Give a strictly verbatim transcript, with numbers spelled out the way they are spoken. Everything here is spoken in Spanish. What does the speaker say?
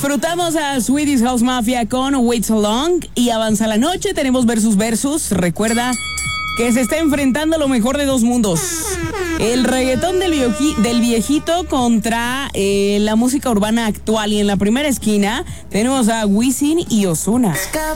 Disfrutamos a Swedish House Mafia con Wait So Long y avanza la noche. Tenemos versus versus. Recuerda que se está enfrentando lo mejor de dos mundos. El reggaetón del, vieji, del viejito contra eh, la música urbana actual. Y en la primera esquina tenemos a Wisin y Ozuna.